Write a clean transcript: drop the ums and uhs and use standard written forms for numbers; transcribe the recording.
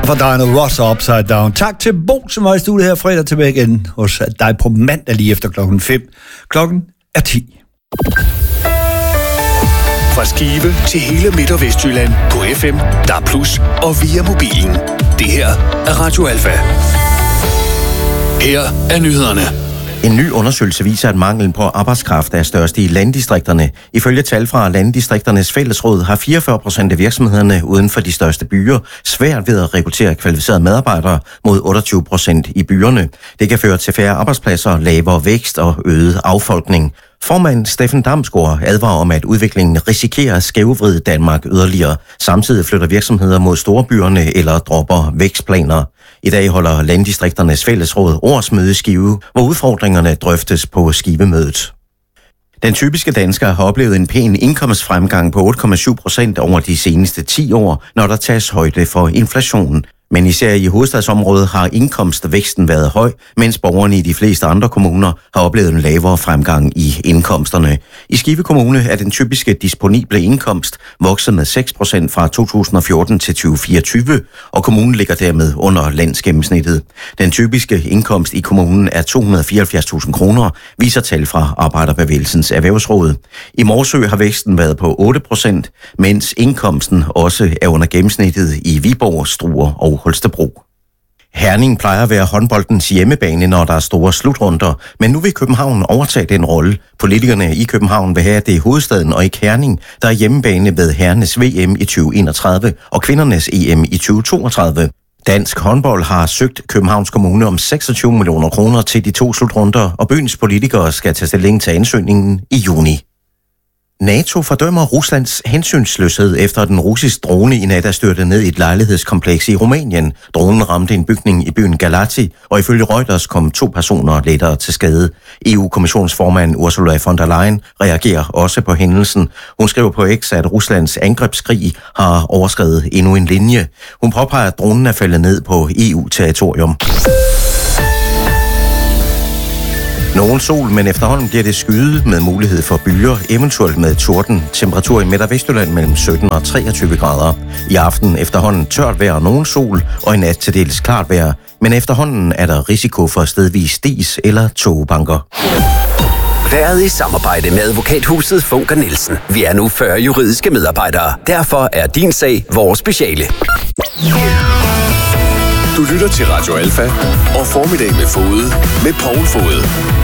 For Diana Ross og Upside Down. Tak til Bo, som var i studiet her fredag, tilbage igen hos dig på mandag lige efter 5:00. Klokken er 10. Fra Skive til hele Midt- og Vestjylland på FM, DAB+ og via mobilen. Det her er Radio Alfa. Her er nyhederne. En ny undersøgelse viser, at manglen på arbejdskraft er størst i landdistrikterne. Ifølge tal fra Landdistrikternes Fællesråd har 44% af virksomhederne uden for de største byer svært ved at rekruttere kvalificerede medarbejdere mod 28% i byerne. Det kan føre til færre arbejdspladser, lavere vækst og øget affolkning. Formand Steffen Damsgaard advarer om, at udviklingen risikerer at skævvride Danmark yderligere. Samtidig flytter virksomheder mod storbyerne eller dropper vækstplaner. I dag holder Landdistrikternes Fællesråd årsmøde i Skive, hvor udfordringerne drøftes på Skivemødet. Den typiske dansker har oplevet en pæn indkomstfremgang på 8,7% over de seneste 10 år, når der tages højde for inflationen. Men især i hovedstadsområdet har indkomstvæksten været høj, mens borgerne i de fleste andre kommuner har oplevet en lavere fremgang i indkomsterne. I Skive Kommune er den typiske disponible indkomst vokset med 6% fra 2014 til 2024, og kommunen ligger dermed under landsgennemsnittet. Den typiske indkomst i kommunen er 274.000 kroner, viser tal fra Arbejderbevægelsens Erhvervsråd. I Morsø har væksten været på 8%, mens indkomsten også er under gennemsnittet i Viborg, Struer og Holstebro. Herning plejer at være håndboldens hjemmebane, når der er store slutrunder, men nu vil København overtage den rolle. Politikerne i København vil have, at det er hovedstaden og ikke Herning, der er hjemmebane ved herrenes VM i 2031 og kvindernes EM i 2032. Dansk håndbold har søgt Københavns Kommune om 26 millioner kroner til de 2 slutrunder, og byens politikere skal tage stilling til ansøgningen i juni. NATO fordømmer Ruslands hensynsløshed efter at den russiske drone i nat er styrtet ned i et lejlighedskompleks i Rumænien. Dronen ramte en bygning i byen Galati, og ifølge Reuters kom 2 personer lettere til skade. EU-kommissionsformand Ursula von der Leyen reagerer også på hændelsen. Hun skriver på X, at Ruslands angrebskrig har overskredet endnu en linje. Hun påpeger, at dronen er faldet ned på EU-territorium. Nogen sol, men efterhånden bliver det skyet med mulighed for byer, eventuelt med torden. Temperatur i Midt- og Vestjylland mellem 17 og 23 grader. I aften efterhånden tørt vejr og nogen sol, og i nat til dels klart vejr. Men efterhånden er der risiko for stedvis dis eller tågebanker. Været i samarbejde med advokathuset Funk & Nielsen. Vi er nu 40 juridiske medarbejdere. Derfor er din sag vores speciale. Du lytter til Radio Alfa og Formiddag med Fode med Poul Fode.